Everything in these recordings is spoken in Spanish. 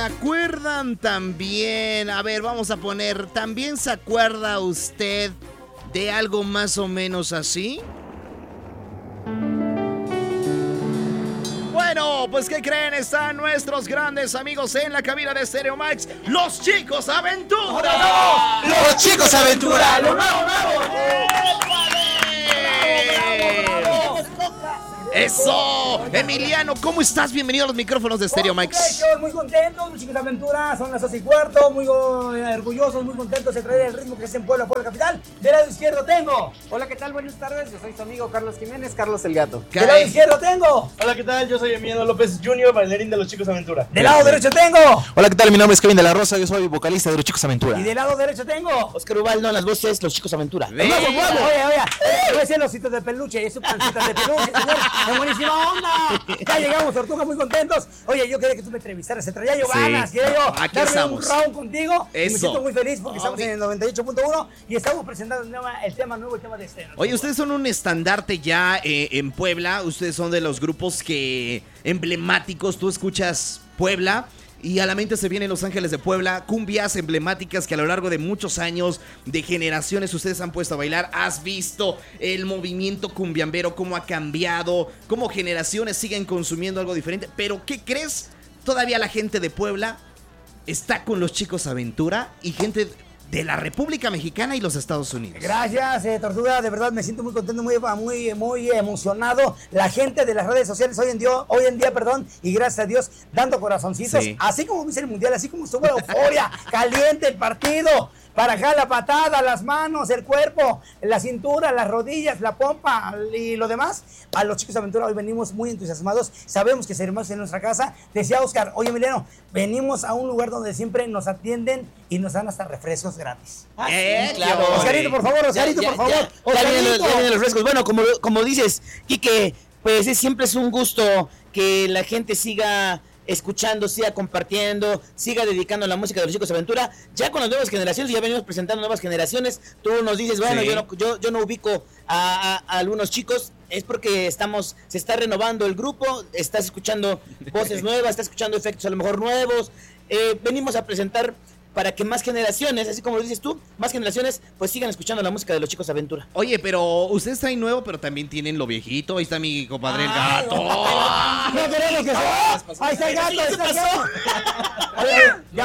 ¿Acuerdan también? A ver, vamos a poner, ¿también se acuerda usted de algo más o menos así? Bueno, pues ¿qué creen? Están nuestros grandes amigos en la cabina de Stereo Max, los Chicos Aventura. ¡Los Chicos Aventura! ¡Lo nuevo! ¡Eso! Emiliano, ¿cómo estás? Bienvenido a los micrófonos de Stereo Max. Muy contentos, los Chicos Aventura, son las 2:15, muy orgullosos, muy contentos de traer el ritmo que es en Puebla, capital. Del lado izquierdo tengo. Hola, ¿qué tal? Buenas tardes, yo soy su amigo Carlos Jiménez, Carlos el Gato. Del lado izquierdo tengo. Hola, ¿qué tal? Yo soy Emiliano López Jr., bailarín de los Chicos Aventura. Del lado derecho tengo. Hola, ¿qué tal? Mi nombre es Kevin de la Rosa, yo soy vocalista de los Chicos Aventura. Y del lado derecho tengo. Oscar Ubaldo en las voces, los Chicos Aventura. Oye, no es el osito de peluche, es su pancita de peluche, señor. ¡Qué buenísima onda! Ya llegamos, Tortuga, muy contentos. Oye, yo quería que tú me entrevistaras, se traía yo ganas, quería yo aquí darme estamos. un round contigo. Eso. Y me siento muy feliz porque estamos en el 98.1 y estamos presentando el tema nuevo, el tema de estreno. Oye, ustedes son un estandarte ya en Puebla, ustedes son de los grupos que emblemáticos, tú escuchas Puebla y a la mente se vienen Los Ángeles de Puebla, cumbias emblemáticas que a lo largo de muchos años, de generaciones, ustedes han puesto a bailar. Has visto el movimiento cumbiambero, cómo ha cambiado, cómo generaciones siguen consumiendo algo diferente. Pero, ¿qué crees? Todavía la gente de Puebla está con los Chicos Aventura y gente de la República Mexicana y los Estados Unidos. Gracias, Tortuga, de verdad me siento muy contento, muy emocionado. La gente de las redes sociales hoy en día, y gracias a Dios, dando corazoncitos, sí. Así como viste el mundial, así como estuvo la euforia, caliente el partido. Para acá la patada, las manos, el cuerpo, la cintura, las rodillas, la pompa y lo demás. A los Chicos Aventura hoy venimos muy entusiasmados. Sabemos que seremos en nuestra casa. Decía Oscar, oye Emiliano, venimos a un lugar donde siempre nos atienden y nos dan hasta refrescos gratis. Claro. Oscarito, por favor, por favor. Ya vienen los frescos. Bueno, como dices, Quique, pues siempre es un gusto que la gente siga escuchando, siga compartiendo, siga dedicando la música de los Chicos Aventura, ya con las nuevas generaciones, ya venimos presentando nuevas generaciones. Tú nos dices, bueno, sí. yo no ubico a algunos chicos, es porque se está renovando el grupo, estás escuchando voces nuevas, estás escuchando efectos a lo mejor nuevos, venimos a presentar para que más generaciones, así como lo dices tú, más generaciones pues sigan escuchando la música de los Chicos Aventura. Oye, pero ustedes traen nuevo, pero también tienen lo viejito. Ahí está mi compadre el Gato. No queremos que sea. Ahí está el Gato, ahí está el Gato. Ya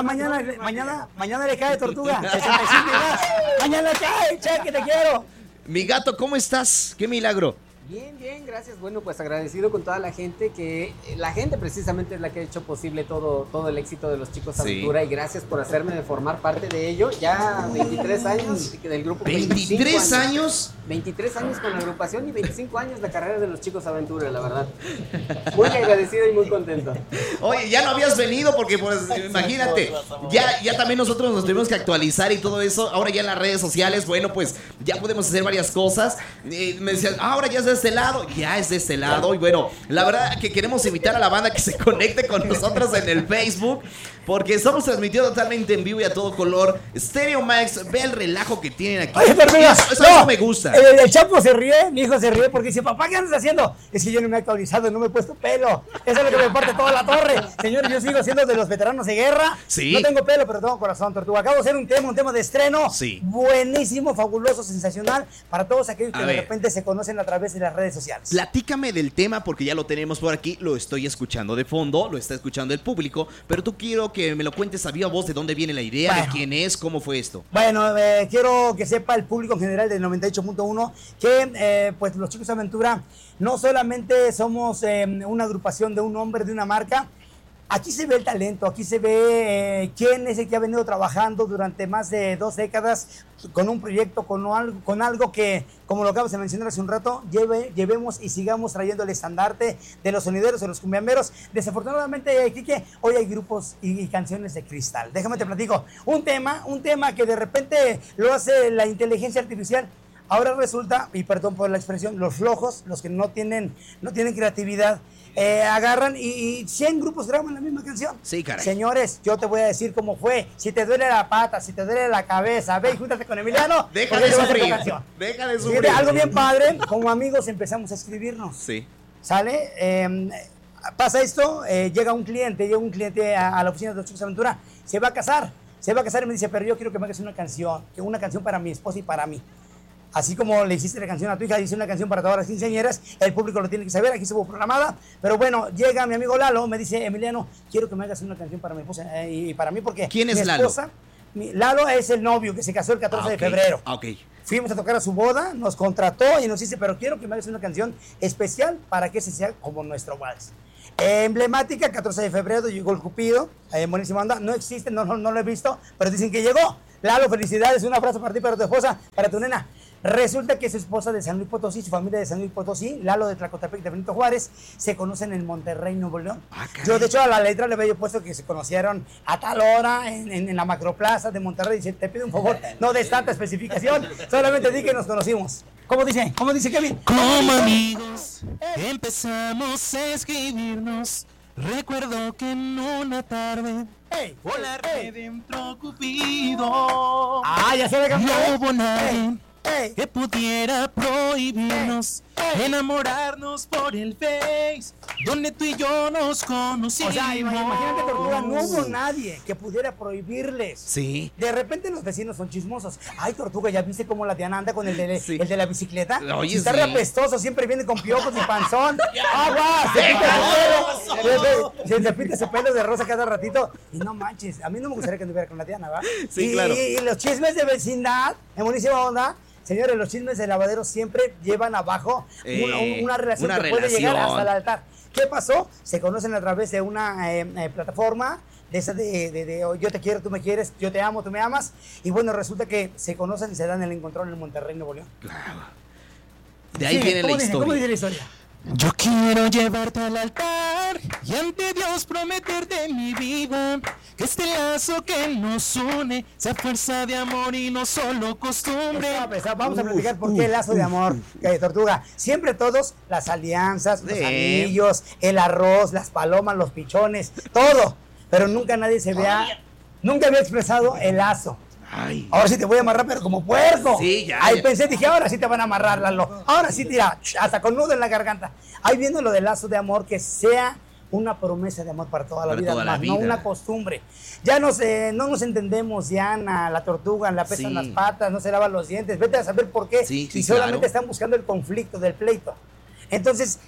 mañana le cae Tortuga. 65 más. Mañana cae, che, que te quiero. Mi Gato, ¿cómo estás? ¡Qué milagro! Bien, gracias. Bueno, pues agradecido con toda la gente, que la gente precisamente es la que ha hecho posible todo el éxito de los Chicos Aventura, y gracias por hacerme formar parte de ello. Ya 23 años del grupo. 23 años. 23 años con la agrupación y 25 años de carrera de los Chicos Aventura, la verdad. Muy agradecido y muy contento. Oye, ya no habías venido porque, pues, imagínate, ya también nosotros nos tenemos que actualizar y todo eso. Ahora ya en las redes sociales, bueno, pues, ya podemos hacer varias cosas. Me decían, ahora ya es de este lado, ya es de este lado. Y bueno, la verdad que queremos invitar a la banda que se conecte con nosotros en el Facebook, porque estamos transmitiendo totalmente en vivo y a todo color. Stereo Max, ve el relajo que tienen aquí. Oye, pero mira, eso me gusta. El Chapo se ríe, mi hijo se ríe porque dice, papá, ¿qué andas haciendo? Es que yo no me he actualizado, no me he puesto pelo. Eso es lo que me parte toda la torre. Señores, yo sigo siendo de los veteranos de guerra. Sí. No tengo pelo, pero tengo corazón, Tortuga. Acabo de hacer un tema de estreno. Sí. Buenísimo, fabuloso, sensacional para todos aquellos que A de ver. repente se conocen a través de las redes sociales. Platícame del tema porque ya lo tenemos por aquí, lo estoy escuchando de fondo, lo está escuchando el público, pero tú quiero que me lo cuentes a viva voz de dónde viene la idea, de quién es, cómo fue esto. Bueno, quiero que sepa el público en general del 98.1 que pues los Chicos Aventura no solamente somos una agrupación de un hombre, de una marca. Aquí se ve el talento, aquí se ve quién es el que ha venido trabajando durante más de 2 décadas con un proyecto, con algo que, como lo acabas de mencionar hace un rato, llevemos y sigamos trayendo el estandarte de los sonideros, de los cumbiamberos. Desafortunadamente, Quique, hoy hay grupos y canciones de cristal. Déjame te platico, un tema que de repente lo hace la inteligencia artificial. Ahora resulta, y perdón por la expresión, los flojos, los que no tienen creatividad, agarran y 100 grupos graban la misma canción. Sí, caray. Señores, yo te voy a decir cómo fue. Si te duele la pata, si te duele la cabeza, ve y júntate con Emiliano. Deja de porque te va a hacer tu sufrir. canción. Deja de Fíjate, sufrir. algo bien padre, como amigos empezamos a escribirnos. Sí. ¿Sale? Pasa esto, llega un cliente a la oficina de los Chicos Aventura, se va a casar y me dice, pero yo quiero que me hagas una canción para mi esposa y para mí. Así como le hiciste la canción a tu hija, hice una canción para todas las quinceañeras, el público lo tiene que saber, aquí estuvo programada, pero bueno, llega mi amigo Lalo, me dice, Emiliano, quiero que me hagas una canción para mi esposa y para mí, porque ¿quién es mi esposa, Lalo es el novio que se casó el 14 de febrero. Fuimos a tocar a su boda, nos contrató y nos dice, pero quiero que me hagas una canción especial para que ese sea como nuestro vals. Emblemática, 14 de febrero llegó el Cupido, buenísima onda, no existe, no lo he visto, pero dicen que llegó. Lalo, felicidades, un abrazo para ti, para tu esposa, para tu nena. Resulta que su esposa de San Luis Potosí, su familia de San Luis Potosí, Lalo de Tlacotepec, de Benito Juárez, se conocen en Monterrey, Nuevo León. Yo, de hecho, a la letra le había puesto que se conocieron a tal hora en la macroplaza de Monterrey. Dice, te pido un favor, no des tanta especificación, solamente di que nos conocimos. ¿Cómo dice? ¿Cómo dice Kevin? Como amigos empezamos a escribirnos. Recuerdo que en una tarde volarme dentro Cupido. Ya se ve cambió. No hubo nadie que pudiera prohibirnos enamorarnos por el Face, donde tú y yo nos conocimos. O sea, imagínate, Tortuga, no hubo nadie que pudiera prohibirles. Sí. De repente los vecinos son chismosos. Ay, Tortuga, ¿ya viste cómo la Diana anda con el de la bicicleta? Oye, si está sí. reapestoso, siempre viene con piojos y panzón. ¡Agua! Se pinta su pelo. Se pinta su pelo de rosa cada ratito. Y no manches, a mí no me gustaría que anduviera con la Diana, ¿va? Sí, claro. Y los chismes de vecindad, en buenísima onda. Señores, los chismes de lavadero siempre llevan abajo una relación que puede llegar hasta el altar. ¿Qué pasó? Se conocen a través de una plataforma de esa de yo te quiero, tú me quieres, yo te amo, tú me amas. Y bueno, resulta que se conocen y se dan el encontrón en Monterrey, Nuevo León. Claro. De ahí viene la historia. ¿Cómo dice la historia? Yo quiero llevarte al altar y ante Dios prometerte mi vida, que este lazo que nos une sea fuerza de amor y no solo costumbre. Vamos a platicar por qué el lazo de amor, Tortuga. Siempre todos, las alianzas, los anillos, el arroz, las palomas, los pichones, todo. Pero nunca nadie nunca había expresado el lazo. Ay. Ahora sí te voy a amarrar, pero como puerco. Sí, ya. Ahí pensé, dije, ahora sí te van a amarrar, Lalo. Ahora sí, tira, hasta con nudo en la garganta. Ahí viene lo del lazo de amor, que sea una promesa de amor para toda la vida, no una costumbre. Ya no nos entendemos, Diana, la Tortuga, la pesan las patas, no se lavan los dientes. Vete a saber por qué. Y solamente están buscando el conflicto del pleito. Entonces,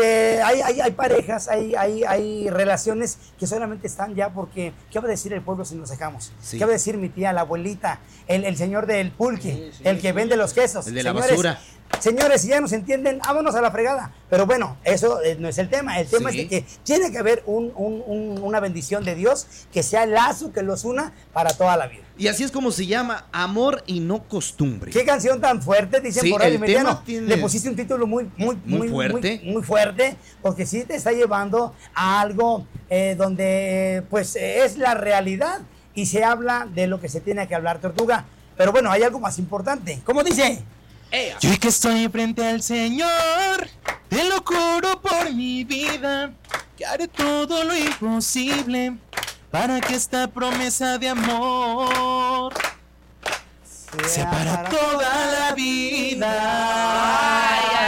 hay parejas, hay relaciones que solamente están ya porque, ¿qué va a decir el pueblo si nos dejamos? Sí. ¿Qué va a decir mi tía, la abuelita, el señor del pulque, el que vende los quesos? El de la basura. Señores, si ya nos entienden, vámonos a la fregada. Pero bueno, eso no es el tema. El tema es de que tiene que haber una bendición de Dios que sea el lazo que los una para toda la vida. Y así es como se llama, amor y no costumbre. Qué canción tan fuerte, dicen por ahí, Emiliano. Tiene... Le pusiste un título muy fuerte. Muy fuerte, porque sí te está llevando a algo donde pues es la realidad y se habla de lo que se tiene que hablar, Tortuga. Pero bueno, hay algo más importante. ¿Cómo dice? Yo que estoy frente al Señor, te lo juro por mi vida, que haré todo lo imposible para que esta promesa de amor sea para toda la vida.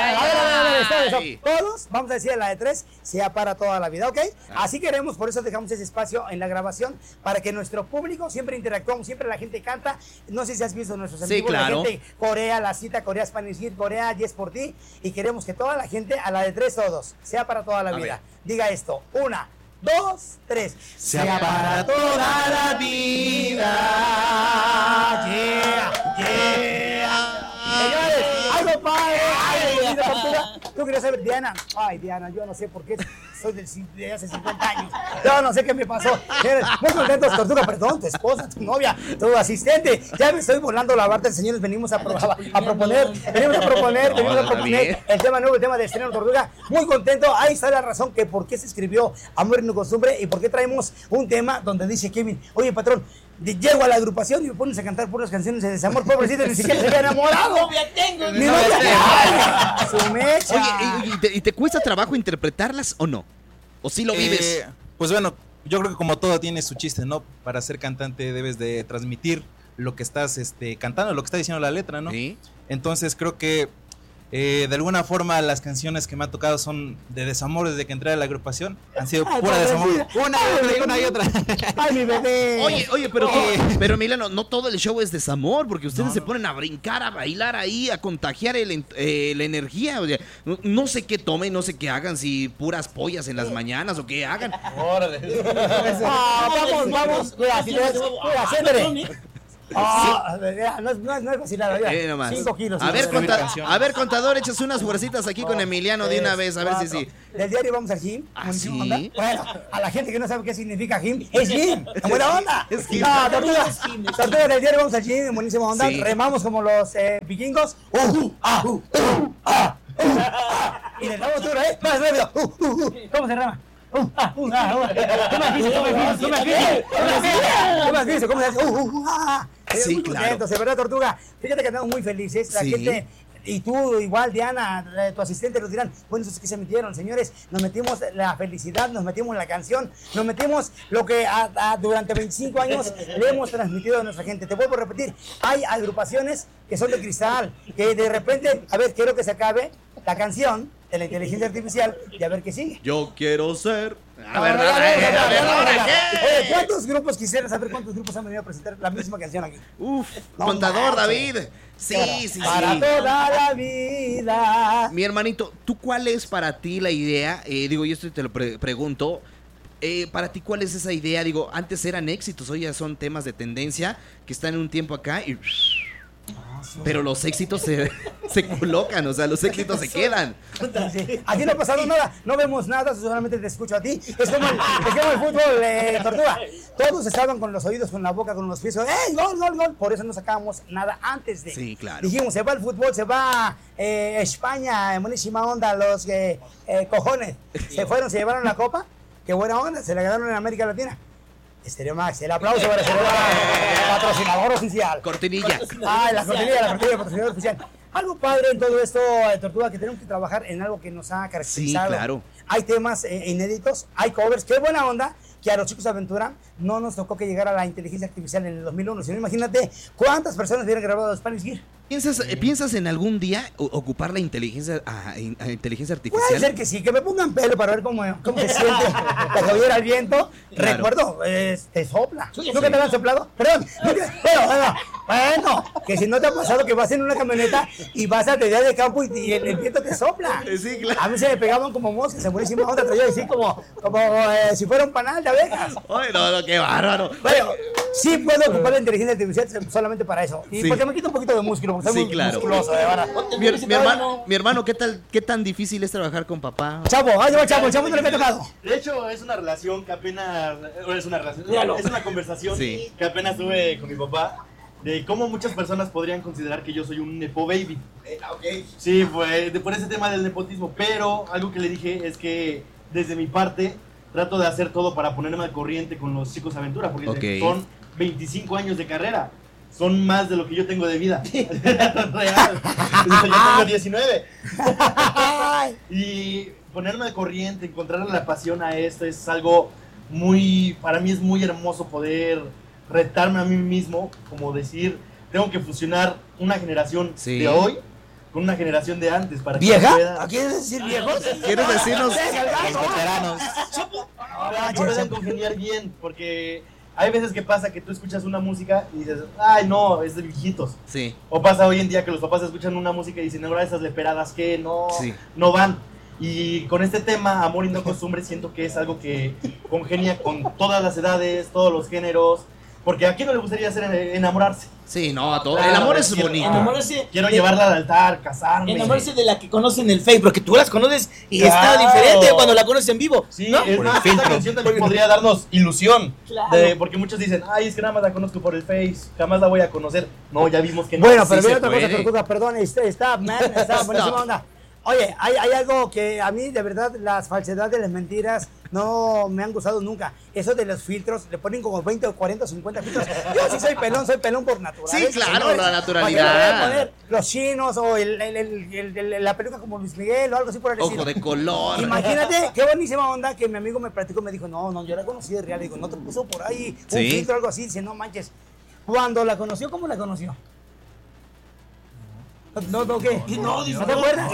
Todos, vamos a decir a la de 3, sea para toda la vida, ¿ok? Así queremos, por eso dejamos ese espacio en la grabación, para que nuestro público, siempre interactuamos, siempre la gente canta. No sé si has visto nuestros amigos, claro. La gente corea la cita, corea Spanish Hit, corea Yes por ti, y queremos que toda la gente, a la de 3 todos, sea para toda la vida. Diga esto, 1, 2, 3. Sea para toda la vida. Señores, algo padre. Tú querías saber, Diana. Ay, Diana, yo no sé por qué soy de hace 50 años. Yo no sé qué me pasó. Muy contentos, Tortuga, perdón, tu esposa, tu novia, tu asistente. Ya me estoy volando la barca, señores. Venimos a proponer el tema nuevo, el tema de estreno, Tortuga. Muy contento. Ahí está la razón que por qué se escribió Amor y no costumbre y por qué traemos un tema donde dice Kevin, oye, patrón, llego a la agrupación y me pones a cantar puras canciones de desamor, pobrecito, ni siquiera se había enamorado. Ni novia. Su mecha. Oye, ¿y te cuesta trabajo interpretarlas o no? ¿O sí lo vives? Pues bueno, yo creo que como todo tiene su chiste, ¿no? Para ser cantante debes de transmitir lo que estás cantando, lo que está diciendo la letra, ¿no? ¿Sí? Entonces creo que De alguna forma las canciones que me ha tocado son de desamor desde que entré a la agrupación. Han sido pura desamor. Una y otra. Ay, mi bebé. Oye, pero Emiliano, no todo el show es desamor, porque ustedes se ponen a brincar, a bailar ahí, a contagiar la energía. O sea, no sé qué tomen, no sé qué hagan, si puras pollas en las mañanas o qué hagan. Órale. Vamos. Mira, siéntate. No es vacilada, ya. Nomás. 5 kilos. A ver, contador, echas unas fuercitas aquí con Emiliano de una vez, a ver si sí. Del diario vamos al gym. ¿Ah, sí? Bueno, a la gente que no sabe qué significa gym, es gym. En buena onda. Es gym. No, tortuga del diario vamos al gym, en buenísima onda. Sí. Remamos como los vikingos. Y le damos duro, más rápido. ¿Cómo se rema? ¿Cómo se hace? Sí, claro. Entonces, ¿verdad, Tortuga? Fíjate que estamos muy felices. La gente, y tú igual, Diana, tu asistente, nos dirán, bueno, esos que se metieron, señores, nos metimos la felicidad, nos metimos la canción, nos metimos lo que durante 25 años le hemos transmitido a nuestra gente. Te vuelvo a repetir, hay agrupaciones que son de cristal, que de repente, a ver, quiero que se acabe la canción de la inteligencia artificial y a ver qué sigue. Yo quiero ser... Oye, ¿cuántos grupos quisieras saber cuántos grupos han venido a presentar la misma canción aquí? Uf, No contador manches. David. Sí. Para toda la vida. Mi hermanito, ¿tú cuál es para ti la idea? Digo, yo esto te lo pregunto. Para ti, ¿cuál es esa idea? Digo, antes eran éxitos, hoy ya son temas de tendencia que están en un tiempo acá y... Pero los éxitos se colocan, o sea, los éxitos se quedan. Sí. Aquí no ha pasado nada, no vemos nada, solamente te escucho a ti. Es como el fútbol, Tortuga. Todos estaban con los oídos, con la boca, con los pies. ¡Ey, gol! Por eso no sacábamos nada antes de. Sí, claro. Dijimos, se va el fútbol, se va España, en buenísima onda, los cojones. Se fueron, se llevaron la copa. Qué buena onda, se la ganaron en América Latina. Stereo Max, el aplauso para Stereo Max, patrocinador oficial. Cortinilla. La cortinilla, patrocinador oficial. Algo padre en todo esto, Tortuga, que tenemos que trabajar en algo que nos ha caracterizado. Sí, claro. Hay temas inéditos, hay covers. Qué buena onda que a los chicos de Aventura no nos tocó que llegara la inteligencia artificial en el 2001. Si no, imagínate cuántas personas hubieran grabado Spanish Gear. ¿Piensas en algún día ocupar la inteligencia artificial? Puede ser que sí, que me pongan pelo para ver cómo se siente la Javier al viento. Claro. Recuerdo, te sopla. ¿Nunca te lo han soplado? Perdón. Bueno, que si no te ha pasado que vas en una camioneta y vas a tener de campo y el viento te sopla. Sí, claro. A mí se me pegaban como moscas, en buenísima onda, traía así como si fuera un panal de abejas. Ay, no, qué bárbaro. Bueno, sí puedo ocupar la inteligencia artificial solamente para eso. Y Sí. porque me quita un poquito de músculo, porque soy Sí, muy claro. musculoso, de verdad. Mi hermano, ¿qué tan difícil es trabajar con papá? Chavo, ahí va el chavo no le he tocado. De hecho, es una relación que apenas. Es una conversación Sí. que apenas tuve con mi papá. De cómo muchas personas podrían considerar que yo soy un nepo baby. Sí, por ese tema del nepotismo. Pero algo que le dije es que desde mi parte trato de hacer todo para ponerme al corriente con los chicos Aventura. Porque Ok. son 25 años de carrera. Son más de lo que yo tengo de vida. Real. Yo tengo 19. Y ponerme al corriente, encontrarle la pasión a esto es algo para mí es muy hermoso poder retarme a mí mismo, como decir, tengo que fusionar una generación Sí. de hoy con una generación de antes para que ¿Vieja? pueda, ¿Quieres decir viejos? ¿Quieres decirnos? Los veteranos. puedan congeniar bien, porque hay veces que pasa que tú escuchas una música y dices, ay no, es de viejitos. Sí. O pasa hoy en día que los papás escuchan una música y dicen, ahora esas leperadas que Sí. no van. Y con este tema, amor y no costumbre, siento que es algo que congenia con todas las edades, todos los géneros. Porque a quién no le gustaría enamorarse. Sí, no, a todo. Claro, El amor es quiero- bonito. Enamorarse Quiero de- llevarla al altar, casarme. Enamorarse de la que conoce en el Facebook, porque tú las conoces y Claro. está diferente cuando la conoces en vivo. Sí, ¿no? es más, esta canción también podría darnos ilusión. Claro. Porque muchos dicen, ay, es que nada más la conozco por el Face, jamás la voy a conocer. No, ya vimos que no. Bueno, Sí pero se mira otra cosa, puede. Tortuga, perdón, está buenísima onda. Oye, hay algo que a mí, de verdad, las falsedades, las mentiras, no me han gustado nunca. Eso de los filtros, le ponen como 20 o 40 o 50 filtros. Yo sí soy pelón por naturaleza. Sí, claro, señores. la naturalidad. ¿Para qué le voy a poner los chinos o la peluca como Luis Miguel o algo así por el estilo? Ojo de color. Imagínate, qué buenísima onda que mi amigo me platicó, me dijo, no, yo la conocí de real. Digo, no te puso por ahí un Sí. filtro o algo así. Dice, no manches. Cuando la conoció, ¿cómo la conoció? ¿No qué? No, ¿No te acuerdas?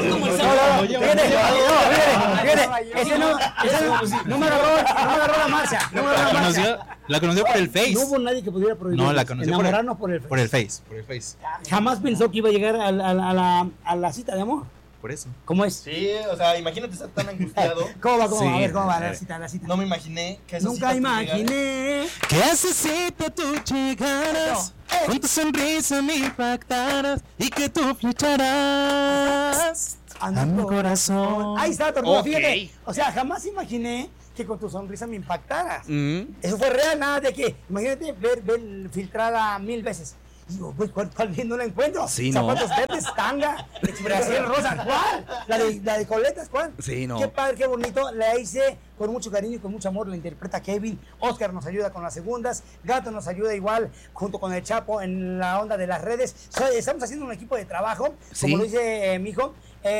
No me agarró la marcha. La conoció por el Face. No hubo nadie que pudiera prohibir. No, la conoció enamorarnos por el Face. Por el Face. Jamás pensó que iba a llegar a la cita de amor. Por eso. ¿Cómo es? Sí, o sea, imagínate estar tan angustiado. ¿Cómo va? Sí. A ver, ¿cómo va la cita? No me imaginé que esa Nunca cita imaginé. Que necesito tú llegaras, con tu sonrisa me impactaras y que tú flecharas a mi corazón. Ahí está, Tortuga, Ok. fíjate. O sea, jamás imaginé que con tu sonrisa me impactaras. Eso fue real, nada de que, imagínate ver filtrada 1000 veces. Digo, pues, ¿cuál bien no la encuentro? Sí, no. Zapatos verdes, tanga, expresión rosa, ¿cuál? La de coletas, ¿cuál? Sí, no. Qué padre, qué bonito. La hice con mucho cariño y con mucho amor. La interpreta Kevin. Oscar nos ayuda con las segundas. Gato nos ayuda igual, junto con el Chapo, en la onda de las redes. Estamos haciendo un equipo de trabajo, Sí. como lo dice mi hijo.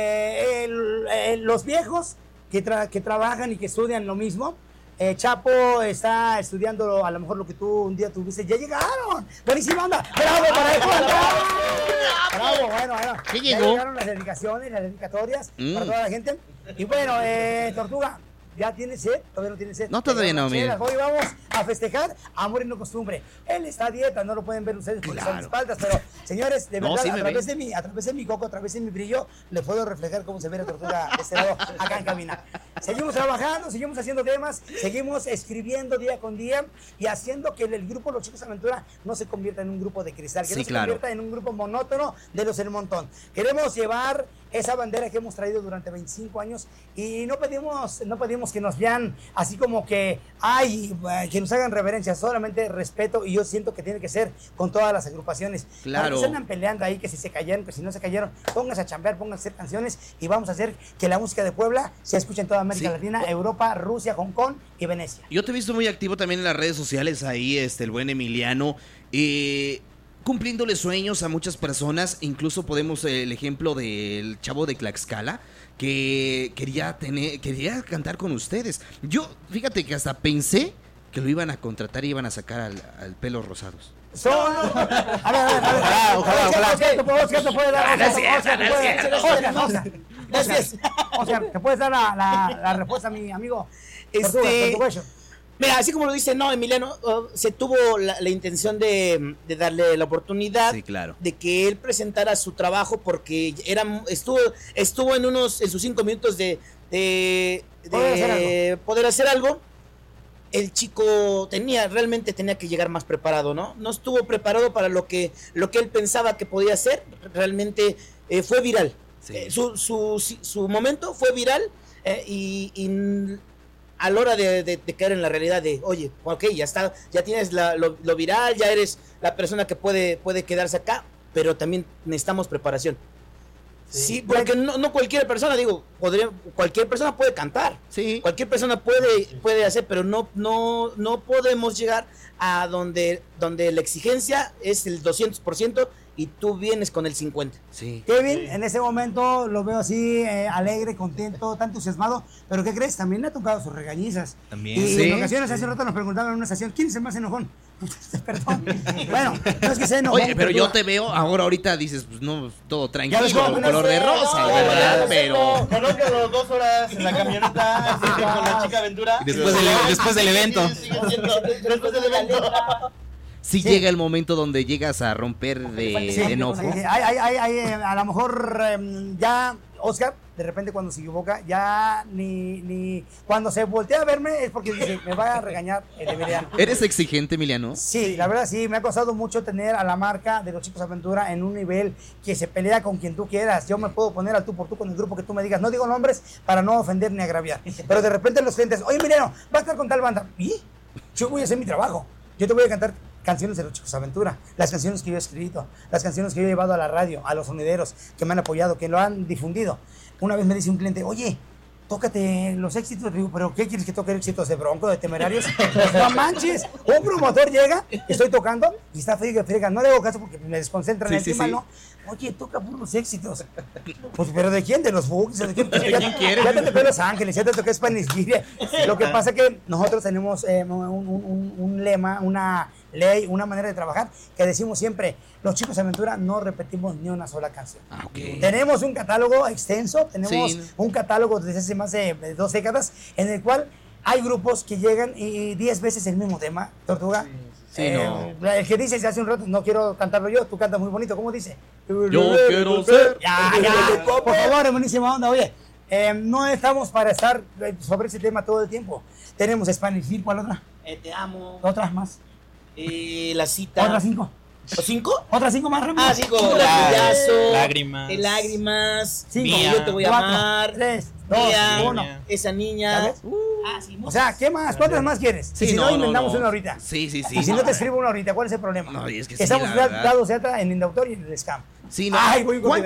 Los viejos que trabajan y que estudian lo mismo. Chapo está estudiando a lo mejor lo que tú un día tuviste. ¡Ya llegaron! ¡Buenísima onda! ¡Bravo para él! ¡Bravo! Bueno. ¿Qué Ya llegó? llegaron las dedicaciones, las dedicatorias para toda la gente. Y bueno, Tortuga, ¿ya tienes sed? ¿Todavía no tienes sed? No, todavía no, mire. Hoy vamos a festejar Amor y no Costumbre. Él está a dieta, no lo pueden ver ustedes porque son espaldas, pero señores, de No, verdad, sí a me través ven. de mi coco, a través de mi brillo, le puedo reflejar cómo se ve la Tortuga de este lado acá en cabina. Seguimos trabajando, seguimos haciendo temas, seguimos escribiendo día con día y haciendo que el grupo Los Chicos Aventura no se convierta en un grupo de cristal, que Sí, no se claro. convierta en un grupo monótono de los del montón. Queremos llevar esa bandera que hemos traído durante 25 años y no pedimos que nos vean así como que que nos hagan reverencia, solamente respeto, y yo siento que tiene que ser con todas las agrupaciones. Claro. Para que se andan peleando ahí, que si se cayeron, que si no se cayeron, pónganse a chambear, pónganse a hacer canciones y vamos a hacer que la música de Puebla se escuche en toda América Sí. Latina, Europa, Rusia, Hong Kong y Venecia. Yo te he visto muy activo también en las redes sociales ahí, el buen Emiliano, cumpliéndole sueños a muchas personas. Incluso podemos el ejemplo del chavo de Tlaxcala que quería cantar con ustedes. Yo, fíjate que hasta pensé que lo iban a contratar y iban a sacar al Pelos Rosados. Ojalá. Oscar, te puede dar. Oscar, ¿te puedes dar la respuesta a mi amigo? Tortugueso? Mira, así como lo dice, no, Emiliano, se tuvo la intención de darle la oportunidad Sí, claro. de que él presentara su trabajo porque estuvo en sus 5 minutos de poder hacer algo. El chico realmente tenía que llegar más preparado, ¿no? No estuvo preparado para lo que él pensaba que podía hacer. Realmente fue viral. Sí. Su momento fue viral y a la hora de caer en la realidad de, oye, ok, ya tienes lo viral, ya eres la persona que puede quedarse acá, pero también necesitamos preparación. Sí, porque no cualquier persona, cualquier persona puede cantar, Sí. cualquier persona puede hacer, pero no podemos llegar a donde la exigencia es el 200% y tú vienes con el 50%. Sí. Kevin, en ese momento lo veo así, alegre, contento, tan entusiasmado, pero ¿qué crees? También le ha tocado sus regañizas. También. Y Sí. en ocasiones, hace rato nos preguntaban en una estación, ¿quién es el más enojón? Perdón. Bueno, no es que sea enojón. Oye, pero yo te veo, ahorita dices, pues no, todo Ya tranquilo, ves cómo color de rosa, ¿verdad? Pero Conozco los 2 horas en la camioneta así que con la chica aventura. Y después del evento. Después del evento. sí llega el momento donde llegas a romper de enojo. A lo mejor ya Oscar, de repente cuando se equivoca, ya ni cuando se voltea a verme es porque dice, me va a regañar el Emiliano. ¿Eres exigente, Emiliano? Sí, la verdad sí, me ha costado mucho tener a la marca de Los Chicos Aventura en un nivel que se pelea con quien tú quieras. Yo me puedo poner al tú por tú con el grupo que tú me digas. No digo nombres para no ofender ni agraviar. Pero de repente los clientes, oye Emiliano, va a estar con tal banda. ¿Y? Yo voy a hacer mi trabajo. Yo te voy a cantar canciones de Los Chicos Aventura, las canciones que yo he escrito, las canciones que yo he llevado a la radio, a los sonideros que me han apoyado, que lo han difundido. Una vez me dice un cliente, oye, tócate los éxitos. Digo, ¿pero qué quieres que toque éxitos de Bronco, de Temerarios? No manches, un promotor llega, estoy tocando y está friega. No le hago caso porque me desconcentran encima, ¿no? Oye, toca puros éxitos. Pues, ¿pero de quién? ¿De los Bugs? ¿De quién quieres? Ya te toqué Los Ángeles, ya te toqué Spanish Guiria. Lo que pasa es que nosotros tenemos un lema, una ley, una manera de trabajar que decimos siempre, los Chicos Aventura no repetimos ni una sola canción. Tenemos un catálogo extenso, tenemos un catálogo desde hace más de 2 décadas en el cual hay grupos que llegan y 10 veces el mismo tema, Tortuga. El que dice hace un rato, no quiero cantarlo yo, tú cantas muy bonito, ¿cómo dice? Yo quiero ser. Ya, por favor, es buenísima onda, oye. No estamos para estar sobre ese tema todo el tiempo. Tenemos Spanish Feel, ¿cuál otra? Te amo. Otras más. La cita. Otras 5. ¿O 5? Otras 5 más rápido. 5. Lazo. Lágrimas. De lágrimas. 5. Yo te voy a 4, amar. 3, 2, 1. Esa niña. Sí, o sea, ¿qué más? ¿Cuántas más quieres? Sí, si no, inventamos no. una ahorita. Sí. Y si no te escribo una ahorita, ¿cuál es el problema? No, y es que estamos la verdad. dados y en el doctor y en el scam. Sí, no. Ay, voy con